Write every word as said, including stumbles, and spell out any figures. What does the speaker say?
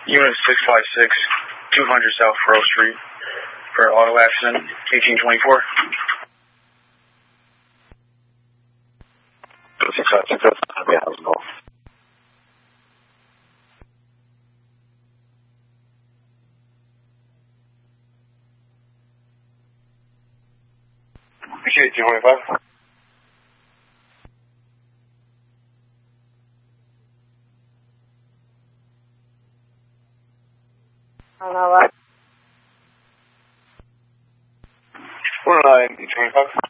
Unit six five six, two hundred South Pearl Street, for auto accident, eighteen twenty-four. six five six, yeah, how's it going? eighteen twenty-five. I know what. one oh nine, eighteen twenty-five.